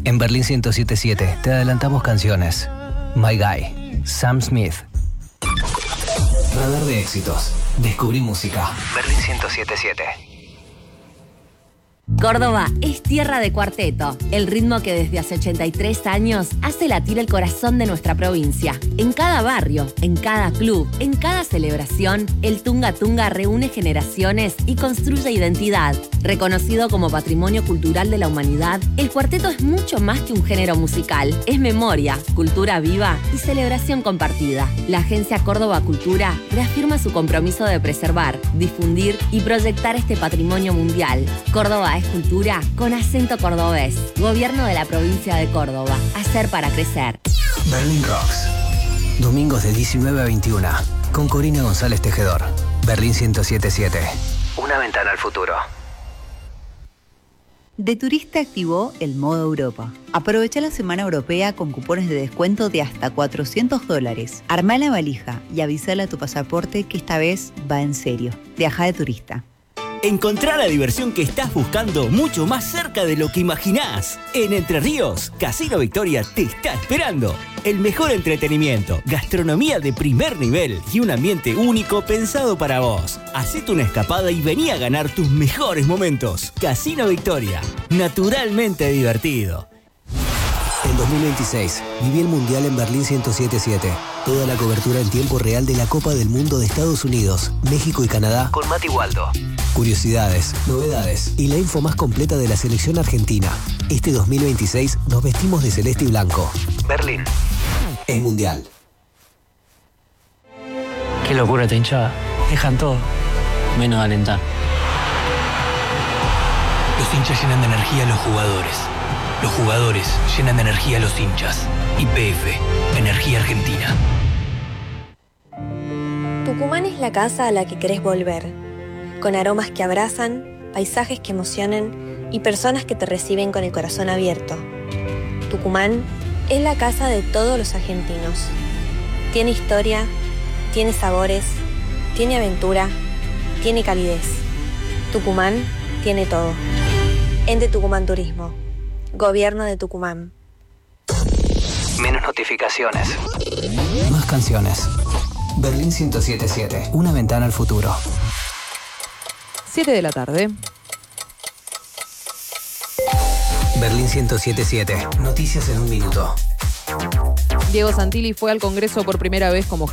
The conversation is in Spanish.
En Berlín 107.7 te adelantamos canciones. My Guy, Sam Smith. Radar de éxitos. Descubrí música. Berlín 107.7. Córdoba es tierra de cuarteto, el ritmo que desde hace 83 años hace latir el corazón de nuestra provincia. En cada barrio, en cada club, en cada celebración, el Tunga Tunga reúne generaciones y construye identidad. Reconocido como Patrimonio Cultural de la Humanidad, el cuarteto es mucho más que un género musical. Es memoria, cultura viva y celebración compartida. La Agencia Córdoba Cultura reafirma su compromiso de preservar, difundir y proyectar este patrimonio mundial. Córdoba es cultura con acento cordobés. Gobierno de la provincia de Córdoba. Hacer para crecer. Berlín Rocks. Domingos de 19 a 21. Con Corina González Tejedor. Berlín 107.7. Una ventana al futuro. De Turista activó el modo Europa. Aprovecha la semana europea con cupones de descuento de hasta $400. Armá la valija y avísale a tu pasaporte que esta vez va en serio. Viaja de turista. Encontrá la diversión que estás buscando mucho más cerca de lo que imaginás. En Entre Ríos, Casino Victoria te está esperando. El mejor entretenimiento, gastronomía de primer nivel y un ambiente único pensado para vos. Hacete una escapada y vení a ganar tus mejores momentos. Casino Victoria, naturalmente divertido. En 2026, viví el Mundial en Berlín 107.7. Toda la cobertura en tiempo real de la Copa del Mundo de Estados Unidos, México y Canadá con Mati Waldo. Curiosidades, novedades y la info más completa de la selección argentina. Este 2026 nos vestimos de celeste y blanco. Berlín es Mundial. Qué locura esta hinchada. Dejan todo, menos alentar. Los hinchas llenan de energía a los jugadores. Los jugadores llenan de energía a los hinchas. YPF, Energía Argentina. Tucumán es la casa a la que querés volver, con aromas que abrazan, paisajes que emocionan y personas que te reciben con el corazón abierto. Tucumán es la casa de todos los argentinos. Tiene historia, tiene sabores, tiene aventura, tiene calidez. Tucumán tiene todo. Ente Tucumán Turismo. Gobierno de Tucumán. Menos notificaciones. Más canciones. Berlín 107.7. Una ventana al futuro. 7 de la tarde. Berlín 107.7. Noticias en un minuto. Diego Santilli fue al Congreso por primera vez como